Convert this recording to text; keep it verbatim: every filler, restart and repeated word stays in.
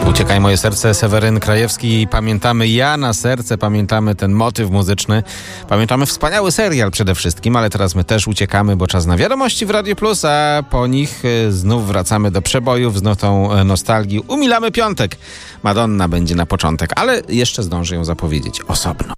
Uciekaj moje serce, Seweryn Krajewski. Pamiętamy Ja na serce, pamiętamy ten motyw muzyczny. Pamiętamy wspaniały serial przede wszystkim, ale teraz my też uciekamy, bo czas na wiadomości w Radio Plus, a po nich znów wracamy do przebojów, znów tą nostalgii. Umilamy piątek. Madonna będzie na początek, ale jeszcze zdążę ją zapowiedzieć osobno.